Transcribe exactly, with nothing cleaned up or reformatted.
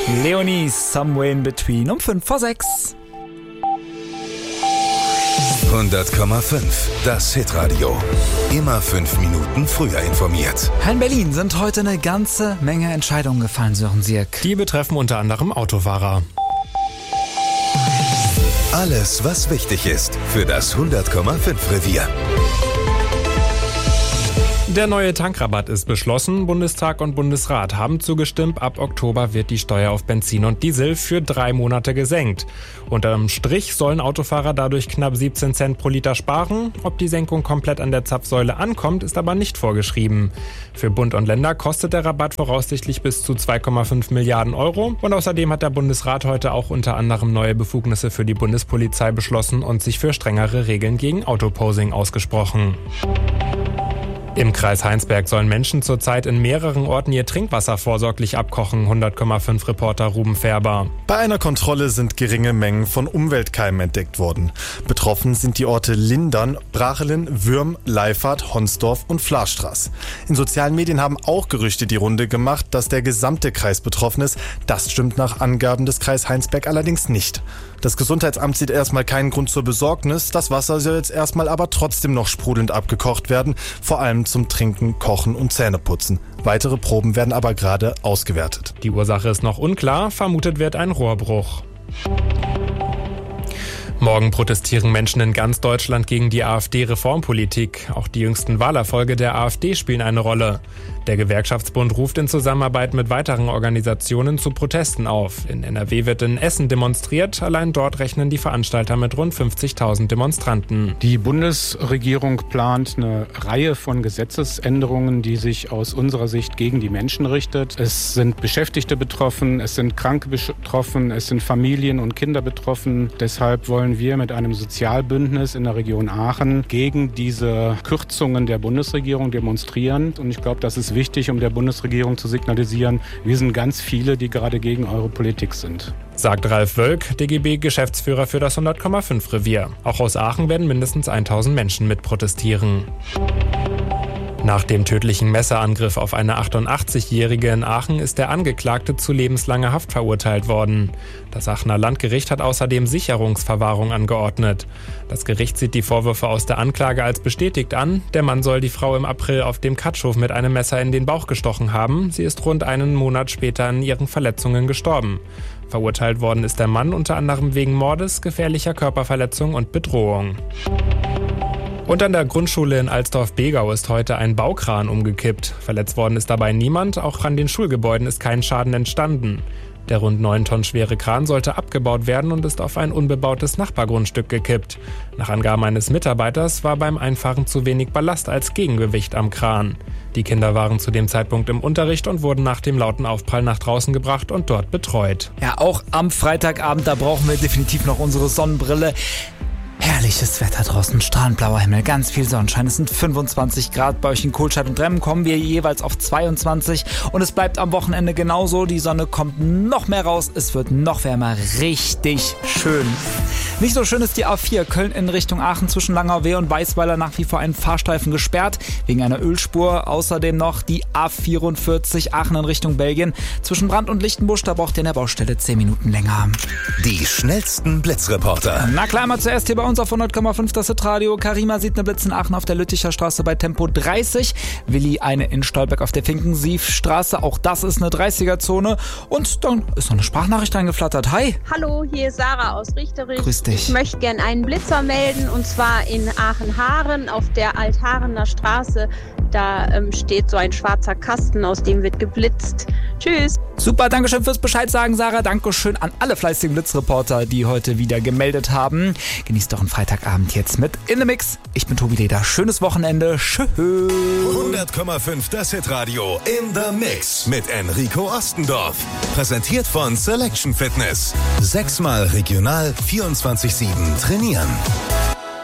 Leonie, Somewhere in Between um fünf vor sechs. hundert Komma fünf, das Hitradio. Immer fünf Minuten früher informiert. In Berlin sind heute eine ganze Menge Entscheidungen gefallen, Sören Sierk. Die betreffen unter anderem Autofahrer. Alles, was wichtig ist für das hundert Komma fünf Revier. Der neue Tankrabatt ist beschlossen. Bundestag und Bundesrat haben zugestimmt. Ab Oktober wird die Steuer auf Benzin und Diesel für drei Monate gesenkt. Unterm Strich sollen Autofahrer dadurch knapp siebzehn Cent pro Liter sparen. Ob die Senkung komplett an der Zapfsäule ankommt, ist aber nicht vorgeschrieben. Für Bund und Länder kostet der Rabatt voraussichtlich bis zu zwei Komma fünf Milliarden Euro. Und außerdem hat der Bundesrat heute auch unter anderem neue Befugnisse für die Bundespolizei beschlossen und sich für strengere Regeln gegen Autoposing ausgesprochen. Im Kreis Heinsberg sollen Menschen zurzeit in mehreren Orten ihr Trinkwasser vorsorglich abkochen, hundert Komma fünf Reporter Ruben Färber. Bei einer Kontrolle sind geringe Mengen von Umweltkeimen entdeckt worden. Betroffen sind die Orte Lindern, Brachelen, Würm, Leifert, Honsdorf und Flachstraß. In sozialen Medien haben auch Gerüchte die Runde gemacht, dass der gesamte Kreis betroffen ist. Das stimmt nach Angaben des Kreis Heinsberg allerdings nicht. Das Gesundheitsamt sieht erstmal keinen Grund zur Besorgnis. Das Wasser soll jetzt erstmal aber trotzdem noch sprudelnd abgekocht werden, vor allem zum Trinken, Kochen und Zähneputzen. Weitere Proben werden aber gerade ausgewertet. Die Ursache ist noch unklar, vermutet wird ein Rohrbruch. Morgen protestieren Menschen in ganz Deutschland gegen die AfD-Reformpolitik. Auch die jüngsten Wahlerfolge der AfD spielen eine Rolle. Der Gewerkschaftsbund ruft in Zusammenarbeit mit weiteren Organisationen zu Protesten auf. In N R W wird in Essen demonstriert. Allein dort rechnen die Veranstalter mit rund fünfzigtausend Demonstranten. Die Bundesregierung plant eine Reihe von Gesetzesänderungen, die sich aus unserer Sicht gegen die Menschen richtet. Es sind Beschäftigte betroffen, es sind Kranke betroffen, es sind Familien und Kinder betroffen. Deshalb wollen wir mit einem Sozialbündnis in der Region Aachen gegen diese Kürzungen der Bundesregierung demonstrieren. Und ich glaube, das ist wichtig, um der Bundesregierung zu signalisieren, wir sind ganz viele, die gerade gegen eure Politik sind. Sagt Ralf Wölk, D G B-Geschäftsführer für das hundert Komma fünf Revier. Auch aus Aachen werden mindestens tausend Menschen mit protestieren. Nach dem tödlichen Messerangriff auf eine achtundachtzigjährige in Aachen ist der Angeklagte zu lebenslanger Haft verurteilt worden. Das Aachener Landgericht hat außerdem Sicherungsverwahrung angeordnet. Das Gericht sieht die Vorwürfe aus der Anklage als bestätigt an. Der Mann soll die Frau im April auf dem Katschhof mit einem Messer in den Bauch gestochen haben. Sie ist rund einen Monat später an ihren Verletzungen gestorben. Verurteilt worden ist der Mann unter anderem wegen Mordes, gefährlicher Körperverletzung und Bedrohung. Und an der Grundschule in Alsdorf-Begau ist heute ein Baukran umgekippt. Verletzt worden ist dabei niemand, auch an den Schulgebäuden ist kein Schaden entstanden. Der rund neun Tonnen schwere Kran sollte abgebaut werden und ist auf ein unbebautes Nachbargrundstück gekippt. Nach Angaben eines Mitarbeiters war beim Einfahren zu wenig Ballast als Gegengewicht am Kran. Die Kinder waren zu dem Zeitpunkt im Unterricht und wurden nach dem lauten Aufprall nach draußen gebracht und dort betreut. Ja, auch am Freitagabend, da brauchen wir definitiv noch unsere Sonnenbrille. Herrliches Wetter draußen, strahlend blauer Himmel, ganz viel Sonnenschein. Es sind fünfundzwanzig Grad, bei euch in Kohlstadt und Remmen kommen wir jeweils auf zweiundzwanzig und es bleibt am Wochenende genauso. Die Sonne kommt noch mehr raus, es wird noch wärmer, richtig schön. Nicht so schön ist die A vier, Köln in Richtung Aachen zwischen Langerwehe und Weißweiler nach wie vor ein Fahrstreifen gesperrt, wegen einer Ölspur. Außerdem noch die A vierundvierzig, Aachen in Richtung Belgien. Zwischen Brand und Lichtenbusch, da braucht ihr in der Baustelle zehn Minuten länger. Die schnellsten Blitzreporter. Na klar, mal zuerst hier bei uns auf hundert Komma fünf das Hitradio. Karima sieht eine Blitz in Aachen auf der Lütticher Straße bei Tempo dreißig. Willi eine in Stolberg auf der Finkensiefstraße. Auch das ist eine dreißiger-Zone. Und dann ist noch eine Sprachnachricht reingeflattert. Hi. Hallo, hier ist Sarah aus Richterich. Grüß dich. Ich möchte gerne einen Blitzer melden und zwar in Aachen-Haaren auf der Altharener Straße. Da ähm, steht so ein schwarzer Kasten, aus dem wird geblitzt. Tschüss. Super, Dankeschön fürs Bescheid sagen, Sarah. Dankeschön an alle fleißigen Blitzreporter, die heute wieder gemeldet haben. Genießt doch einen Freitagabend jetzt mit In The Mix. Ich bin Tobi Leder. Schönes Wochenende. Tschüss. hundert Komma fünf das Hitradio In The Mix mit Enrico Ostendorf. Präsentiert von Selection Fitness. Sechsmal regional vierundzwanzig sieben trainieren.